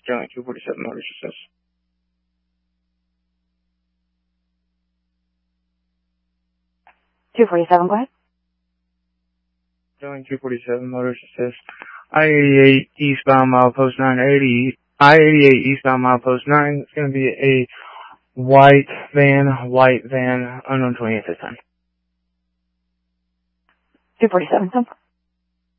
Sterling 247 Motors Assist. $247, go ahead. Sterling 247 Motors Assist. I-88 eastbound milepost 980. I-88 eastbound milepost 9. It's going to be a white van, unknown 28 this time. 247,